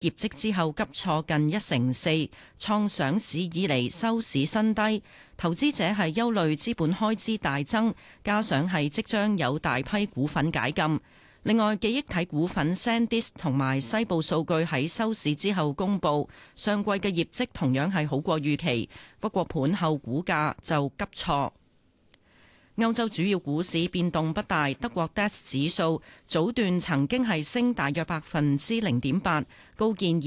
業績之後急挫近1成4，創上市以嚟收市新低。投資者係憂慮資本開支大增，加上係即將有大批股份解禁。另外，記憶體股份 SanDisk 同埋西部數據喺收市之後公佈，上季嘅業績同樣係好過預期，不過盤後股價就急挫。歐洲主要股市變動不大，德國 DAX 指數早段曾經係升大約0.8%，高見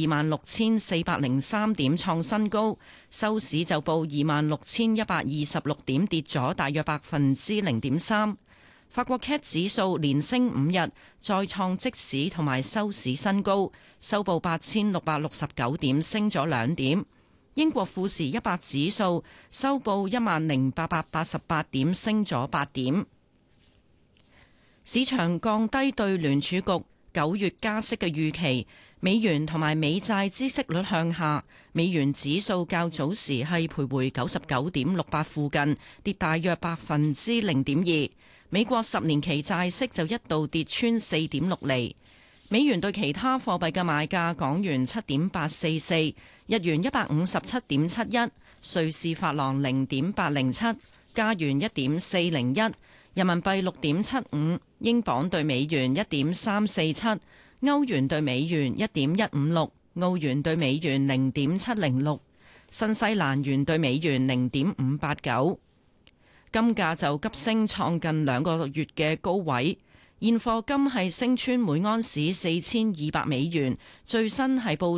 26,403點創新高，收市就報26,126點，跌咗大約0.3%。法國 CAC 指數連升5日，再創即市同埋收市新高，收報8,669點，升咗2點。英國富時100指數收報10,888點，升咗8點。市場降低對聯儲局9月加息嘅預期，美元同埋美債孳息率向下，美元指數較早時係徘徊99.68附近，跌大約0.2%。美國10年期債息就一度跌穿4.6厘。美元對其他貨幣嘅買價：港元7.844，日元157.71，瑞士法郎0.807，加元1.401，人民幣6.75，英鎊對美元1.347，歐元對美元1.156，澳元對美元0.706，新西蘭元對美元0.589。金價就急升，創近2個月嘅高位。現貨金係升穿每盎司4200美元，最新係報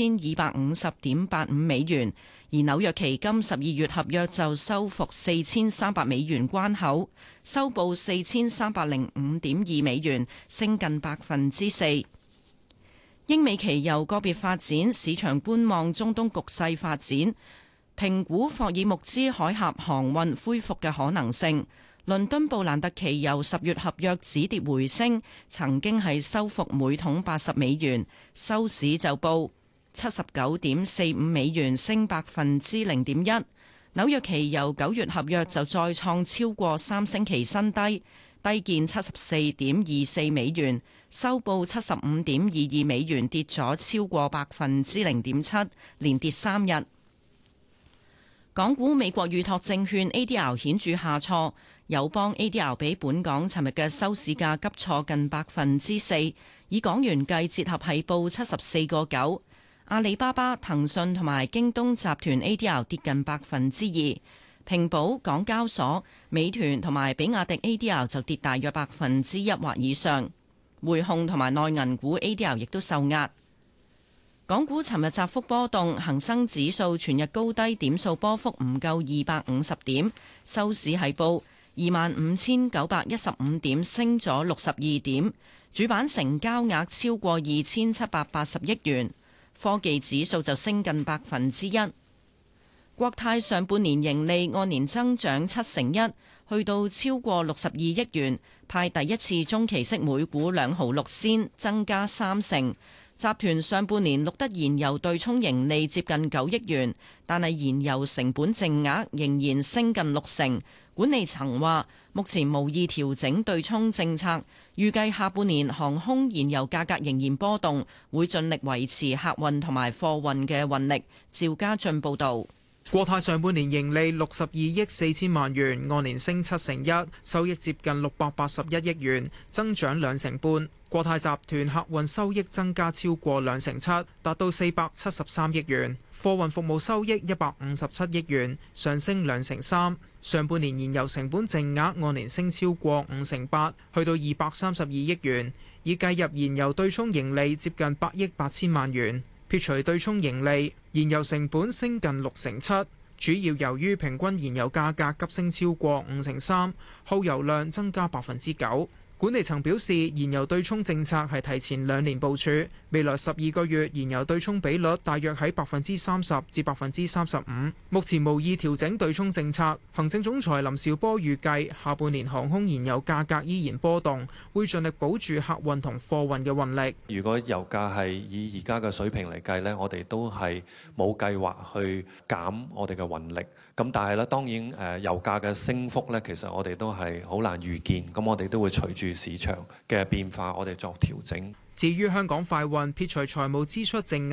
4250.85美元。而紐約期金12月合約就收復4300美元關口，收報4305.2美元，升近4%。英美期油個別發展，市場觀望中東局勢發展，評估霍爾木茲海峽航運恢復嘅可能性。倫敦布蘭特期油10月合約止跌回升，曾經係收復每桶80美元，收市就報79.45美元，升0.1%。紐約期油9月合約就再創超過3星期新低，低見74.24美元，收報75.22美元，跌咗超過0.7%，連跌3日。港股美國預託證券 ADR 顯著下挫，友邦 ADR 比本港尋日嘅收市價急挫近4%，以港元計折合係報74個9。阿里巴巴、騰訊同埋京東集團 ADR 跌近2%，平保、港交所、美團同埋比亞迪 ADR 就跌大約1%或以上。匯控同埋內銀股 ADR 亦都受壓。港股尋日窄幅波動，恒生指數全日高低點數波幅唔夠250點，收市係報25,915點，升咗62點。主板成交額超過2780億元，科技指數就升近1%。國泰上半年盈利按年增長1%，去到超過62億元，派第一次中期息每股2毫6仙，增加3%。集團上半年錄得燃油對沖盈利接近9億元，但係燃油成本淨額仍然升近60%。管理層話目前無意調整對沖政策，預計下半年航空燃油價格仍然波動，會盡力維持客運同埋貨運嘅運力。趙家俊報導。 國泰上半年盈利62億4千萬元，按年升7%，收益接近681億元，增長2成半。國泰集團客運收益增加超過2成7，達到473億元。貨運服務收益157億元，上升2成3。上半年燃油成本淨額按年升超過5%，去到232億元，已計入燃油對沖盈利接近8億8千萬元。撇除對沖盈利，燃油成本升近6成7，主要由於平均燃油價格急升超過5成3，耗油量增加9%。管理層表示，燃油對沖政策係提前2年部署，未來12個月燃油對沖比率大約喺30%至35%。目前無意調整對沖政策。行政總裁林紹波預計下半年航空燃油價格依然波動，會盡力保住客運同貨運嘅運力。 如果油價係以而家嘅水平嚟計呢，我哋都係冇計劃去減我哋嘅運力。咁但係咧，當然油價嘅升幅咧，其實我哋都係好難預見。咁我哋都會隨住住市場嘅變化，我哋作調整。 至於香港快運撇除財務支出淨額